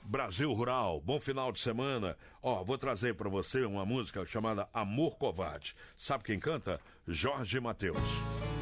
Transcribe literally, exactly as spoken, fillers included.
Brasil Rural, bom final de semana. Ó, vou trazer pra você uma música chamada Amor Covarde. Sabe quem canta? Jorge Mateus.